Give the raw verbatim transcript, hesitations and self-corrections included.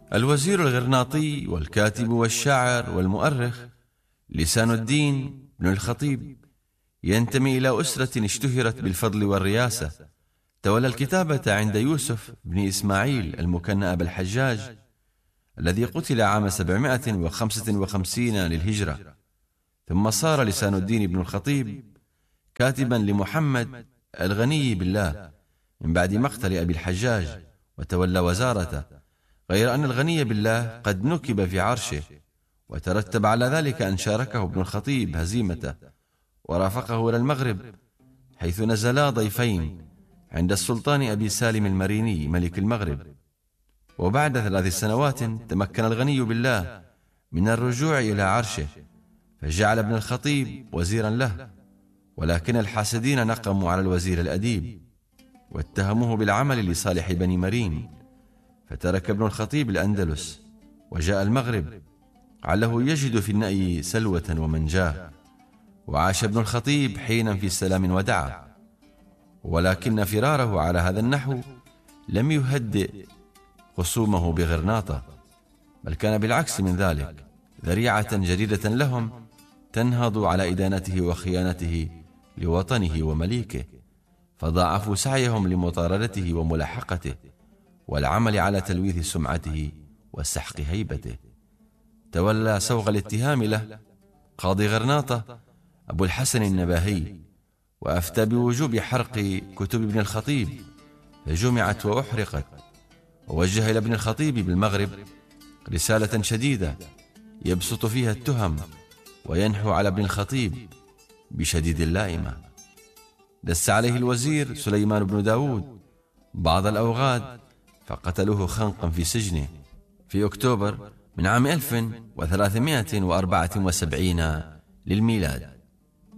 الوزير الغرناطي والكاتب والشاعر والمؤرخ لسان الدين بن الخطيب ينتمي إلى أسرة اشتهرت بالفضل والرياسة. تولى الكتابة عند يوسف بن إسماعيل المكنى أبا الحجاج الذي قتل عام سبعمائة وخمسة وخمسين للهجرة، ثم صار لسان الدين بن الخطيب كاتبا لمحمد الغني بالله من بعد مقتل أبي الحجاج وتولى وزارته، غير أن الغني بالله قد نكب في عرشه، وترتب على ذلك أن شاركه ابن الخطيب هزيمته ورافقه إلى المغرب، حيث نزلا ضيفين عند السلطان أبي سالم المريني ملك المغرب. وبعد ثلاث سنوات تمكن الغني بالله من الرجوع إلى عرشه، فجعل ابن الخطيب وزيرا له، ولكن الحاسدين نقموا على الوزير الأديب واتهموه بالعمل لصالح بني مرين، فترك ابن الخطيب الأندلس وجاء المغرب عله يجد في النأي سلوة ومنجاه. وعاش ابن الخطيب حينا في سلام ودعا، ولكن فراره على هذا النحو لم يهدئ خصومه بغرناطة، بل كان بالعكس من ذلك ذريعة جديدة لهم تنهض على إدانته وخيانته لوطنه ومليكه، فضاعفوا سعيهم لمطاردته وملاحقته والعمل على تلويث سمعته وسحق هيبته. تولى سوغ الاتهام له قاضي غرناطة أبو الحسن النباهي، وأفتى بوجوب حرق كتب ابن الخطيب، فجمعت وأحرقت، ووجه إلى ابن الخطيب بالمغرب رسالة شديدة يبسط فيها التهم وينحو على ابن الخطيب بشديد اللائمة. دس عليه الوزير سليمان بن داود بعض الأوغاد فقتلوه خنقا في سجنه في أكتوبر من عام ألف وثلاثمائة وأربعة وسبعين للميلاد.